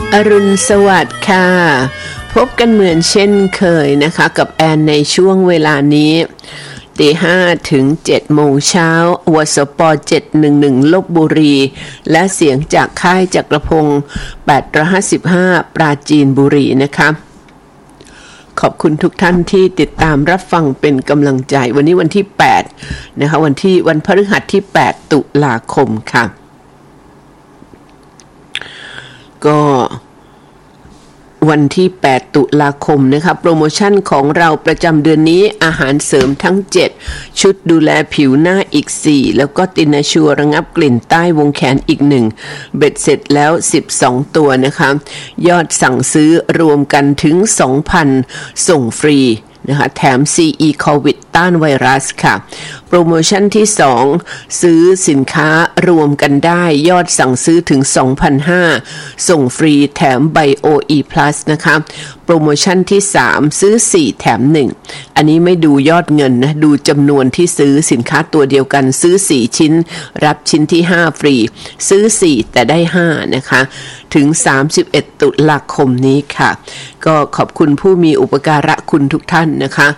อรุณสวัสดิ์ค่ะพบกันเหมือนเช่นเคยนะคะกับแอนในช่วงเวลานี้ตี5ถึง7โมงเช้าวสป711ลพบุรีและเสียงจากค่ายจักรพงศ์855ปราจีนบุรีนะคะขอบคุณทุกท่านที่ติดตามรับฟังเป็นกำลังใจวันนี้วันที่8นะคะวันพฤหัสที่8ตุลาคมค่ะก็วันที่8ตุลาคมนะคะโปรโมชั่นของเราประจำเดือนนี้อาหารเสริมทั้ง7ชุดดูแลผิวหน้าอีก4แล้วก็ตินาชัวระงับกลิ่นใต้วงแขนอีก1เบ็ดเสร็จแล้ว12ตัวนะคะยอดสั่งซื้อรวมกันถึง 2,000 ส่งฟรีนะคะแถม CE โควิดต้านไวรัสค่ะโปรโมชั่นที่2ซื้อสินค้ารวมกันได้ยอดสั่งซื้อถึง 2,500 ส่งฟรีแถม Bio E Plus นะคะโปรโมชั่นที่3ซื้อ4แถม1อันนี้ไม่ดูยอดเงินนะดูจำนวนที่ซื้อสินค้าตัวเดียวกันซื้อ4ชิ้นรับชิ้นที่5ฟรีซื้อ4แต่ได้5นะคะถึง31ตุลาคมนี้ค่ะก็ขอบคุณผู้มีอุปการะคุณทุกท่านนะคะ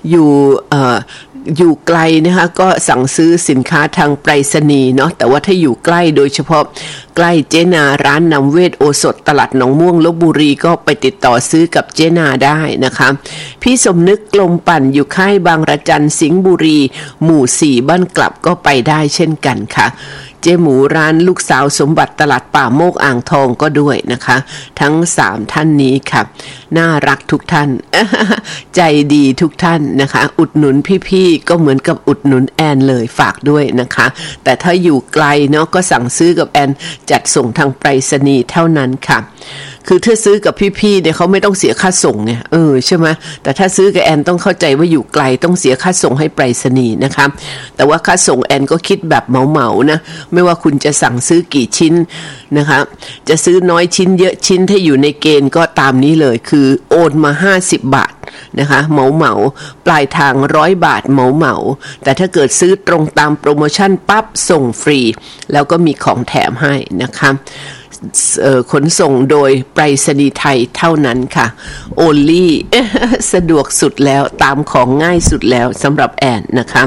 อยู่ไกลนะคะก็สั่งซื้อสินค้าทางไปรษณีย์เนาะแต่ว่าถ้าอยู่ใกล้โดยเฉพาะใกล้เจนาร้านนำเวทโอสถตลาดหนองม่วงลพบุรีก็ไปติดต่อซื้อกับเจนาได้นะคะพี่สมนึกกลมปั่นอยู่ค่ายบางระจันสิงห์บุรีหมู่4บ้านกลับก็ไปได้เช่นกันค่ะเจ๊หมูร้านลูกสาวสมบัติตลาดป่าโมกอ่างทองก็ด้วยนะคะทั้ง3ท่านนี้ค่ะน่ารักทุกท่าน ใจดีทุกท่านนะคะอุดหนุนพี่ๆก็เหมือนกับอุดหนุนแอนเลยฝากด้วยนะคะแต่ถ้าอยู่ไกลเนาะก็สั่งซื้อกับแอนจัดส่งทางไปรษณีย์เท่านั้นค่ะคือถ้าซื้อกับพี่ๆเนี่ยเขาไม่ต้องเสียค่าส่งไงใช่ไหมแต่ถ้าซื้อกับแอนต้องเข้าใจว่าอยู่ไกลต้องเสียค่าส่งให้ไปรษณีย์นะคะแต่ว่าค่าส่งแอนก็คิดแบบเหมาๆนะไม่ว่าคุณจะสั่งซื้อกี่ชิ้นนะคะจะซื้อน้อยชิ้นเยอะชิ้นถ้าอยู่ในเกณฑ์ก็ตามนี้เลยคือโอนมา50 บาทนะคะเหมาปลายทาง100 บาทเหมาแต่ถ้าเกิดซื้อตรงตามโปรโมชั่นปั๊บส่งฟรีแล้วก็มีของแถมให้นะคะขนส่งโดยไปรษณีย์ไทยเท่านั้นค่ะ Only สะดวกสุดแล้วตามของง่ายสุดแล้วสำหรับแอนนะคะ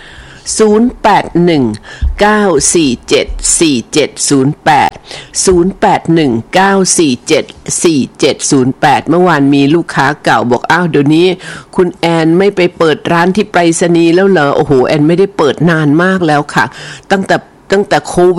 0819474708 เมื่อวานมีลูกค้าเก่าบอกอ้าวเดี๋ยวนี้คุณแอนไม่ไปเปิดร้านที่ไปรษณีย์แล้วเหรอโอ้โหแอนไม่ได้เปิดนานมากแล้วค่ะตั้งแต่โควิด